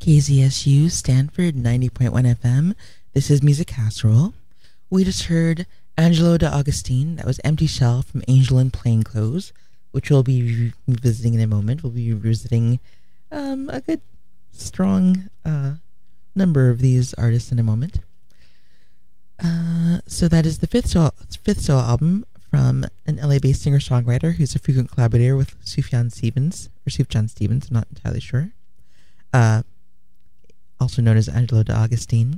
KZSU Stanford 90.1 FM. This is Music Casserole. We just heard Angelo De Augustine. That was Empty Shell from Angel in Plainclothes, which we'll be revisiting in a moment. We'll be revisiting a good, strong number of these artists in a moment. So that is the fifth solo album from an LA-based singer-songwriter who's a frequent collaborator with Sufjan Stevens, I'm not entirely sure. Also known as Angelo De Augustine.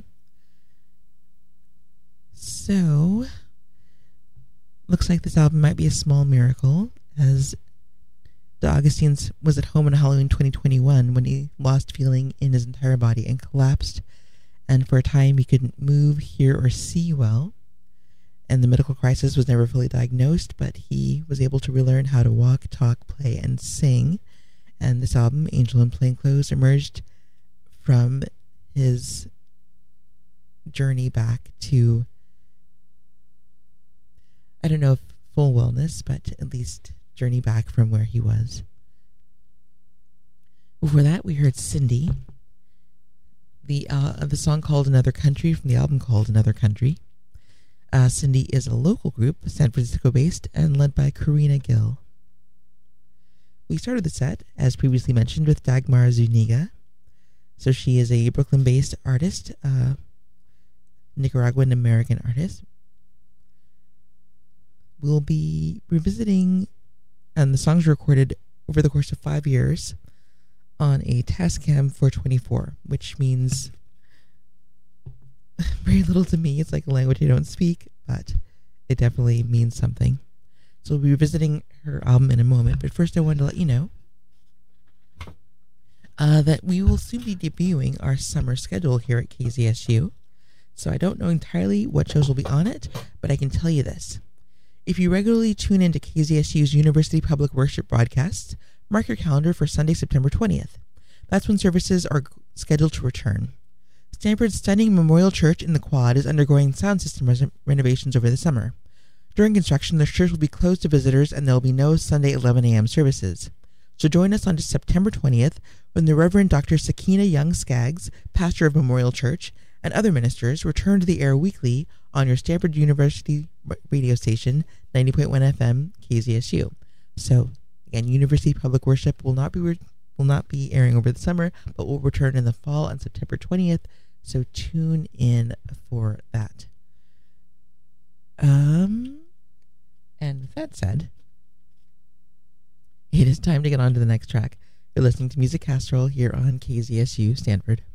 So, looks like this album might be a small miracle, as De Augustine was at home on Halloween 2021 when he lost feeling in his entire body and collapsed, and for a time he couldn't move, hear, or see well. And the medical crisis was never fully diagnosed, but he was able to relearn how to walk, talk, play, and sing. And this album, Angel in Plainclothes, emerged from his journey back to, I don't know if full wellness, but at least journey back from where he was. Before that, we heard Cindy, the song called Another Country from the album called Another Country. Cindy is a local group, San Francisco-based, and led by Karina Gill. We started the set, as previously mentioned, with Dagmar Zuniga. So she is a Brooklyn-based artist, Nicaraguan-American artist. We'll be revisiting, and the songs were recorded over the course of 5 years on a Tascam 424, which means very little to me. It's like a language I don't speak, but it definitely means something. So we'll be revisiting her album in a moment, but first I wanted to let you know that we will soon be debuting our summer schedule here at KZSU. So I don't know entirely what shows will be on it, but I can tell you this. If you regularly tune into KZSU's University Public Worship broadcasts, mark your calendar for Sunday, September 20th. That's when services are scheduled to return. Stanford's stunning Memorial Church in the Quad is undergoing sound system renovations over the summer. During construction, the church will be closed to visitors and there will be no Sunday 11 a.m. services. So join us on September 20th when the Reverend Dr. Sakina Young Skaggs, pastor of Memorial Church, and other ministers return to the air weekly on your Stanford University radio station, 90.1 FM, KZSU. So, again, University Public Worship will not be airing over the summer, but will return in the fall on September 20th, so tune in for that. And with that said, it is time to get on to the next track. You're listening to Music Casserole here on KZSU Stanford.